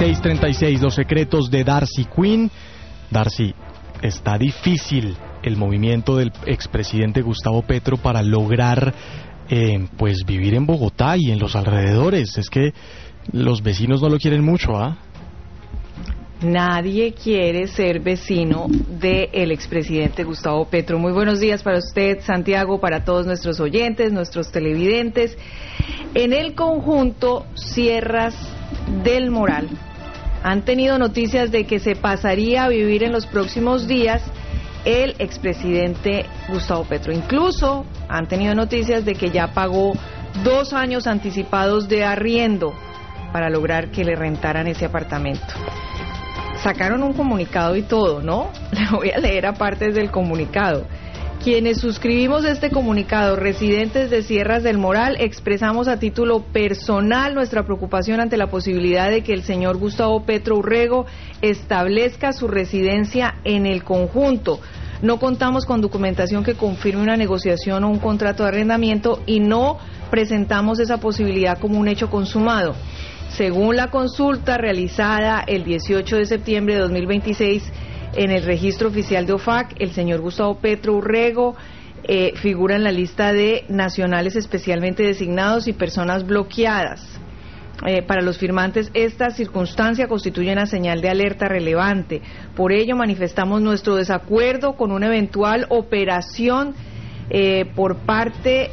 6:36, los secretos de Darcy Quinn. Darcy, está difícil el movimiento del expresidente Gustavo Petro para lograr pues vivir en Bogotá y en los alrededores. Es que los vecinos no lo quieren mucho, ¿ah? Nadie quiere ser vecino del expresidente Gustavo Petro. Muy buenos días para usted, Santiago, para todos nuestros oyentes, nuestros televidentes. En el conjunto Sierras del Moral han tenido noticias de que se pasaría a vivir en los próximos días el expresidente Gustavo Petro. Incluso han tenido noticias de que ya pagó 2 años anticipados de arriendo para lograr que le rentaran ese apartamento. Sacaron un comunicado y todo, ¿no? Le voy a leer a partes del comunicado. Quienes suscribimos este comunicado, residentes de Sierras del Moral, expresamos a título personal nuestra preocupación ante la posibilidad de que el señor Gustavo Petro Urrego establezca su residencia en el conjunto. No contamos con documentación que confirme una negociación o un contrato de arrendamiento y no presentamos esa posibilidad como un hecho consumado. Según la consulta realizada el 18 de septiembre de 2026 en el registro oficial de OFAC, el señor Gustavo Petro Urrego figura en la lista de nacionales especialmente designados y personas bloqueadas. Para los firmantes, esta circunstancia constituye una señal de alerta relevante. Por ello, manifestamos nuestro desacuerdo con una eventual operación por parte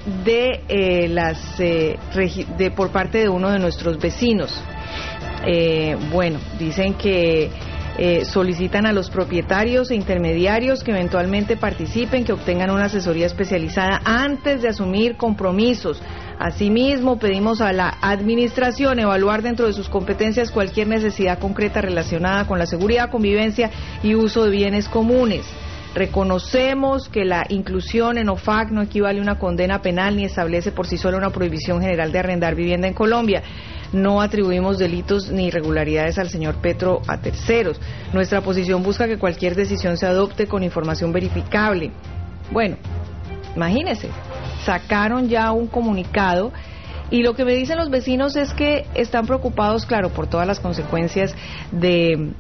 de uno de nuestros vecinos. Dicen que solicitan a los propietarios e intermediarios que eventualmente participen, que obtengan una asesoría especializada antes de asumir compromisos. Asimismo, pedimos a la administración evaluar dentro de sus competencias cualquier necesidad concreta relacionada con la seguridad, convivencia y uso de bienes comunes. Reconocemos que la inclusión en OFAC no equivale a una condena penal ni establece por sí sola una prohibición general de arrendar vivienda en Colombia. No atribuimos delitos ni irregularidades al señor Petro a terceros. Nuestra posición busca que cualquier decisión se adopte con información verificable. Bueno, imagínese, sacaron ya un comunicado y lo que me dicen los vecinos es que están preocupados, claro, por todas las consecuencias de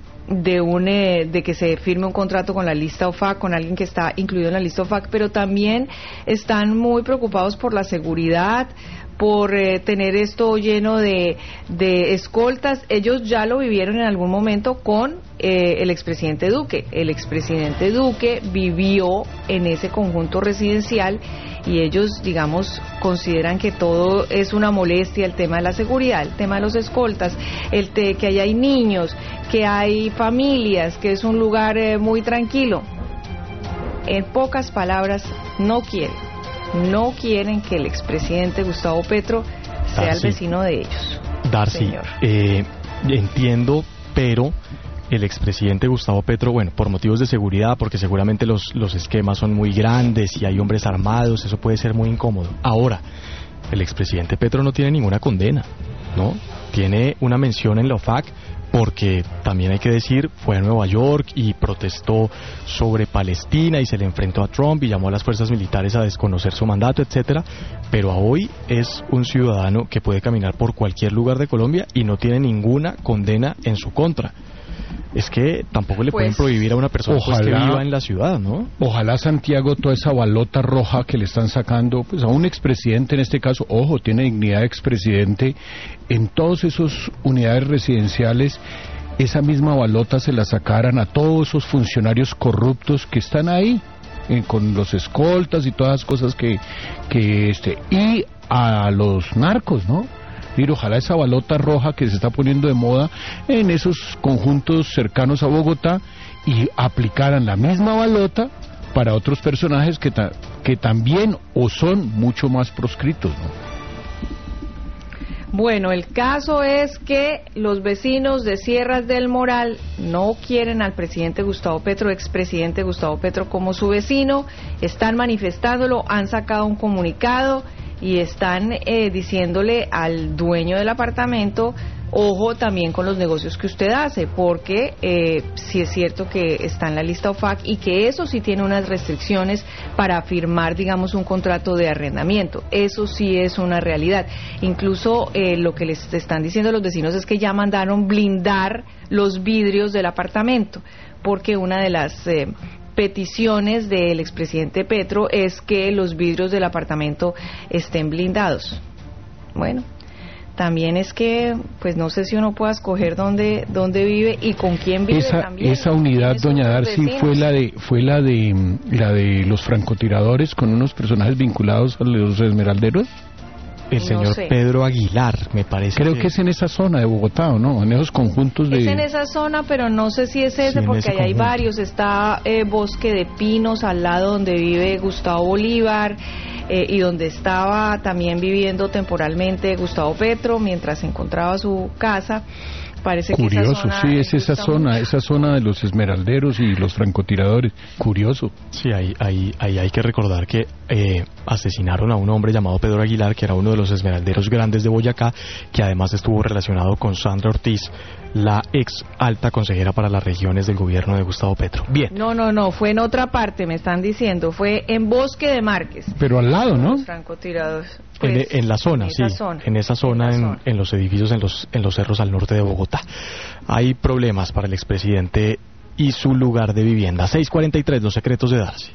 que se firme un contrato con la lista OFAC, con alguien que está incluido en la lista OFAC, pero también están muy preocupados por la seguridad, por tener esto lleno de escoltas. Ellos ya lo vivieron en algún momento con el expresidente Duque. El expresidente Duque vivió en ese conjunto residencial y ellos, digamos, consideran que todo es una molestia, el tema de la seguridad, el tema de los escoltas, que ahí hay niños, que hay familias, que es un lugar muy tranquilo. En pocas palabras, no quieren que el expresidente Gustavo Petro sea el vecino de ellos. Darcy, entiendo, pero el expresidente Gustavo Petro, bueno, por motivos de seguridad, porque seguramente los esquemas son muy grandes y hay hombres armados, eso puede ser muy incómodo. Ahora, el expresidente Petro no tiene ninguna condena, ¿no? Tiene una mención en la OFAC porque también hay que decir, fue a Nueva York y protestó sobre Palestina y se le enfrentó a Trump y llamó a las fuerzas militares a desconocer su mandato, etcétera, pero hoy es un ciudadano que puede caminar por cualquier lugar de Colombia y no tiene ninguna condena en su contra. Es que tampoco le pueden prohibir a una persona que viva en la ciudad, ¿no? Ojalá, Santiago, toda esa balota roja que le están sacando pues a un expresidente, en este caso, tiene dignidad de expresidente, en todas esas unidades residenciales, esa misma balota se la sacaran a todos esos funcionarios corruptos que están ahí, con los escoltas y todas las cosas y a los narcos, ¿no? Ojalá esa balota roja que se está poniendo de moda en esos conjuntos cercanos a Bogotá y aplicaran la misma balota para otros personajes que también o son mucho más proscritos, ¿no? Bueno, el caso es que los vecinos de Sierras del Moral no quieren al presidente Gustavo Petro, expresidente Gustavo Petro, como su vecino, están manifestándolo, han sacado un comunicado y están diciéndole al dueño del apartamento ojo también con los negocios que usted hace, porque sí es cierto que está en la lista OFAC y que eso sí tiene unas restricciones para firmar, digamos, un contrato de arrendamiento. Eso sí es una realidad. Incluso lo que les están diciendo los vecinos es que ya mandaron blindar los vidrios del apartamento, porque una de las peticiones del expresidente Petro es que los vidrios del apartamento estén blindados. Bueno, también es que, pues no sé si uno pueda escoger dónde vive y con quién vive también. Esa unidad, doña Darcy, fue la de los francotiradores con unos personajes vinculados a los esmeralderos. El señor Pedro Aguilar, me parece. Creo que es en esa zona de Bogotá, ¿o no? En esos conjuntos de... Es en esa zona, pero no sé si es ese, porque ahí hay varios. Está Bosque de Pinos, al lado donde vive Gustavo Bolívar, y donde estaba también viviendo temporalmente Gustavo Petro, mientras encontraba su casa. Parece curioso, que esa zona sí, es esa zona de los esmeralderos y los francotiradores. Curioso. Sí, ahí hay que recordar que asesinaron a un hombre llamado Pedro Aguilar, que era uno de los esmeralderos grandes de Boyacá, que además estuvo relacionado con Sandra Ortiz, la ex alta consejera para las regiones del gobierno de Gustavo Petro. Bien. No, fue en otra parte, me están diciendo, fue en Bosque de Márquez. Pero al lado, ¿no? Los francotiradores. Pues, en la zona, en esa zona, en los edificios, en los cerros al norte de Bogotá. Hay problemas para el expresidente y su lugar de vivienda. 6:43, los secretos de Darcy.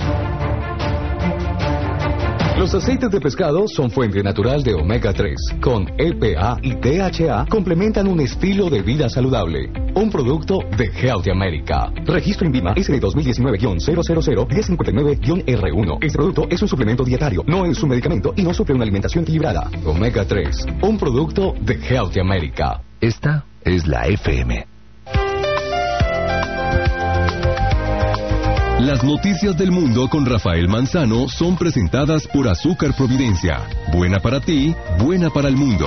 Los aceites de pescado son fuente natural de omega 3. Con EPA y DHA complementan un estilo de vida saludable. Un producto de Healthy America. Registro INVIMA SD 2019-000-1059-R1. Este producto es un suplemento dietario, no es un medicamento y no suple una alimentación equilibrada. Omega 3, un producto de Healthy America. Esta es la FM. Las noticias del mundo con Rafael Manzano son presentadas por Azúcar Providencia. Buena para ti, buena para el mundo.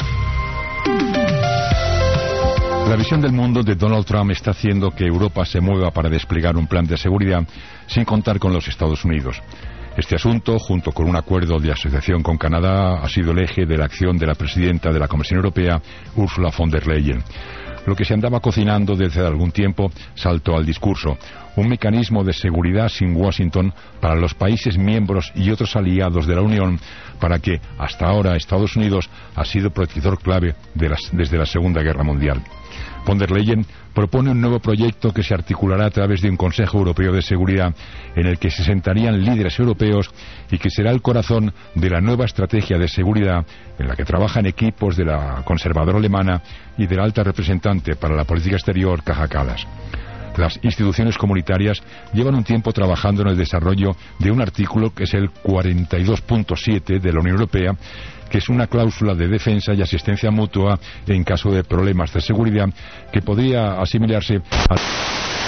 La visión del mundo de Donald Trump está haciendo que Europa se mueva para desplegar un plan de seguridad sin contar con los Estados Unidos. Este asunto, junto con un acuerdo de asociación con Canadá, ha sido el eje de la acción de la presidenta de la Comisión Europea, Ursula von der Leyen. Lo que se andaba cocinando desde algún tiempo saltó al discurso. Un mecanismo de seguridad sin Washington para los países miembros y otros aliados de la Unión, para que hasta ahora Estados Unidos ha sido protector clave desde la Segunda Guerra Mundial. Von der Leyen propone un nuevo proyecto que se articulará a través de un Consejo Europeo de Seguridad en el que se sentarían líderes europeos y que será el corazón de la nueva estrategia de seguridad en la que trabajan equipos de la conservadora alemana y de la alta representante para la política exterior, Kaja Kallas. Las instituciones comunitarias llevan un tiempo trabajando en el desarrollo de un artículo que es el 42.7 de la Unión Europea, que es una cláusula de defensa y asistencia mutua en caso de problemas de seguridad que podría asimilarse a